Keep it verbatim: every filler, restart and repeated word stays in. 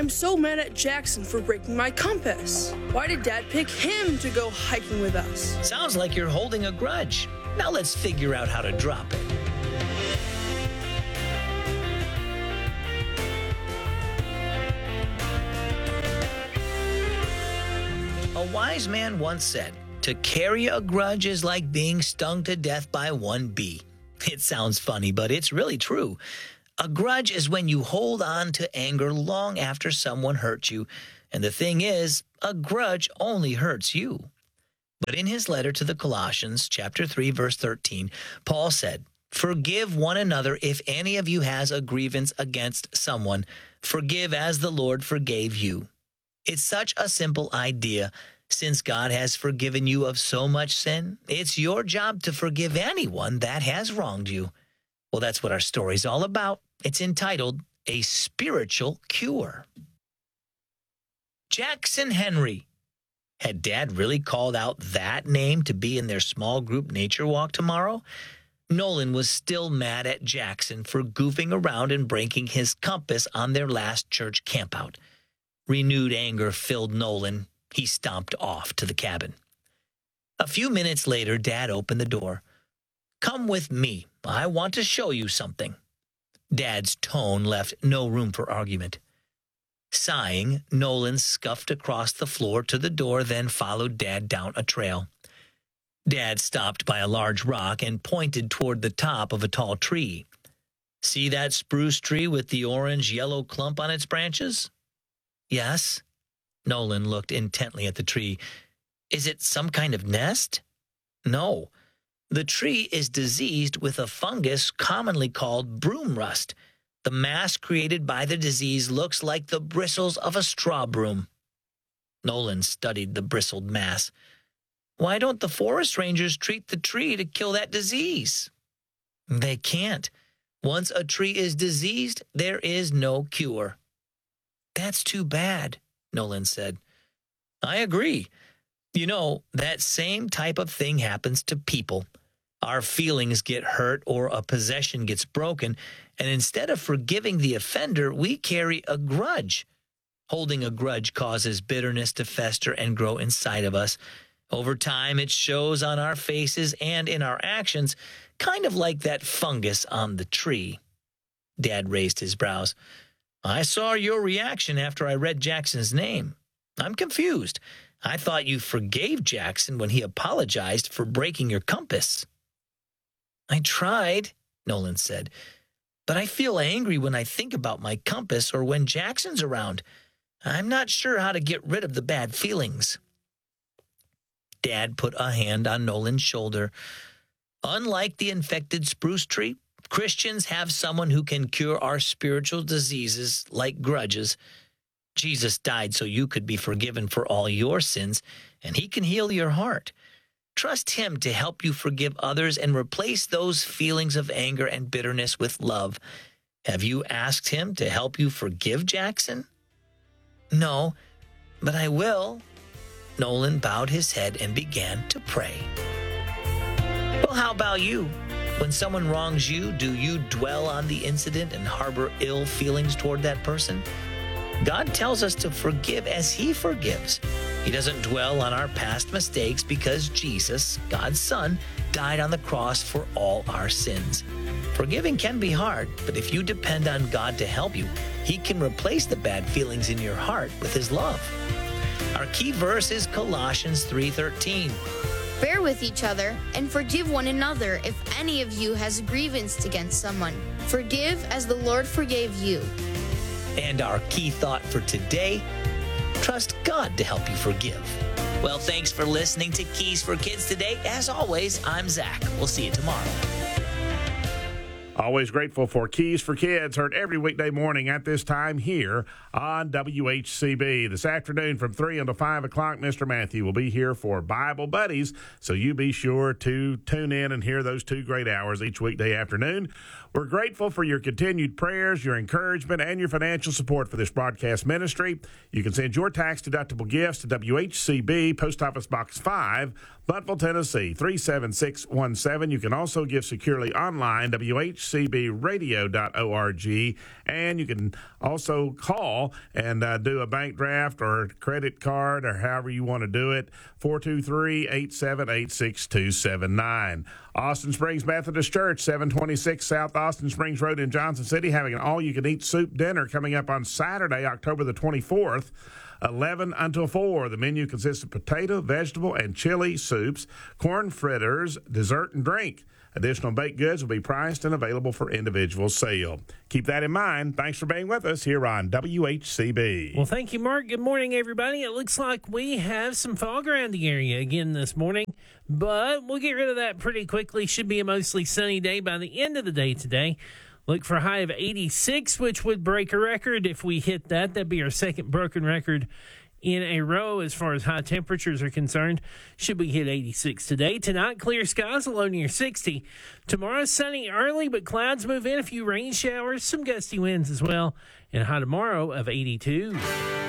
I'm so mad at Jackson for breaking my compass. Why did Dad pick him to go hiking with us? Sounds like you're holding a grudge. Now let's figure out how to drop it. A wise man once said, "To carry a grudge is like being stung to death by one bee." It sounds funny, but it's really true. A grudge is when you hold on to anger long after someone hurt you. And the thing is, a grudge only hurts you. But in his letter to the Colossians, chapter three, verse thirteen, Paul said, "Forgive one another if any of you has a grievance against someone. Forgive as the Lord forgave you." It's such a simple idea. Since God has forgiven you of so much sin, it's your job to forgive anyone that has wronged you. Well, that's what our story's all about. It's entitled, A Spiritual Cure. Jackson Henry. Had Dad really called out that name to be in their small group nature walk tomorrow? Nolan was still mad at Jackson for goofing around and breaking his compass on their last church campout. Renewed anger filled Nolan. He stomped off to the cabin. A few minutes later, Dad opened the door. "Come with me. I want to show you something." Dad's tone left no room for argument. Sighing, Nolan scuffed across the floor to the door, then followed Dad down a trail. Dad stopped by a large rock and pointed toward the top of a tall tree. "See that spruce tree with the orange-yellow clump on its branches?" "Yes." Nolan looked intently at the tree. "Is it some kind of nest?" "No. The tree is diseased with a fungus commonly called broom rust. The mass created by the disease looks like the bristles of a straw broom." Nolan studied the bristled mass. "Why don't the forest rangers treat the tree to kill that disease?" "They can't. Once a tree is diseased, there is no cure." "That's too bad," Nolan said. "I agree. You know, that same type of thing happens to people. Our feelings get hurt or a possession gets broken, and instead of forgiving the offender, we carry a grudge. Holding a grudge causes bitterness to fester and grow inside of us. Over time, it shows on our faces and in our actions, kind of like that fungus on the tree." Dad raised his brows. "I saw your reaction after I read Jackson's name. I'm confused. I thought you forgave Jackson when he apologized for breaking your compass." "I tried," Nolan said, "but I feel angry when I think about my compass or when Jackson's around. I'm not sure how to get rid of the bad feelings." Dad put a hand on Nolan's shoulder. "Unlike the infected spruce tree, Christians have someone who can cure our spiritual diseases like grudges. Jesus died so you could be forgiven for all your sins, and he can heal your heart. Trust him to help you forgive others and replace those feelings of anger and bitterness with love. Have you asked him to help you forgive Jackson?" "No, but I will." Nolan bowed his head and began to pray. Well, how about you? When someone wrongs you, do you dwell on the incident and harbor ill feelings toward that person? God tells us to forgive as he forgives. He doesn't dwell on our past mistakes because Jesus, God's Son, died on the cross for all our sins. Forgiving can be hard, but if you depend on God to help you, he can replace the bad feelings in your heart with his love. Our key verse is Colossians three thirteen. "Bear with each other and forgive one another if any of you has a grievance against someone. Forgive as the Lord forgave you." And our key thought for today, trust God to help you forgive. Well, thanks for listening to Keys for Kids today. As always, I'm Zach. We'll see you tomorrow. Always grateful for Keys for Kids, heard every weekday morning at this time here on W H C B. This afternoon from three until five o'clock, Mister Matthew will be here for Bible Buddies, so you be sure to tune in and hear those two great hours each weekday afternoon. We're grateful for your continued prayers, your encouragement, and your financial support for this broadcast ministry. You can send your tax-deductible gifts to W H C B, Post Office Box five, Buttville, Tennessee, three seven six one seven. You can also give securely online, W H C B radio dot org, and you can also call and uh, do a bank draft or credit card or however you want to do it, four two three, eight seven eight, six two seven nine. Austin Springs Methodist Church, seven twenty-six South Austin Springs Road in Johnson City, having an all-you-can-eat soup dinner coming up on Saturday, October the twenty-fourth, eleven until four. The menu consists of potato, vegetable, and chili soups, corn fritters, dessert, and drink. Additional baked goods will be priced and available for individual sale. Keep that in mind. Thanks for being with us here on W H C B. Well, thank you, Mark. Good morning, everybody. It looks like we have some fog around the area again this morning, but we'll get rid of that pretty quickly. Should be a mostly sunny day by the end of the day today. Look for a high of eighty-six, which would break a record. If we hit that, that'd be our second broken record in a row as far as high temperatures are concerned. Should we hit eighty-six today? Tonight, clear skies, a low near sixty. Tomorrow, sunny early, but clouds move in, a few rain showers, some gusty winds as well, and a high tomorrow of eighty-two.